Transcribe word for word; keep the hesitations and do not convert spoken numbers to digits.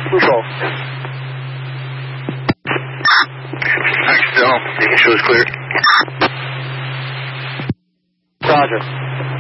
Control. Back still. Making sure it's clear. Roger.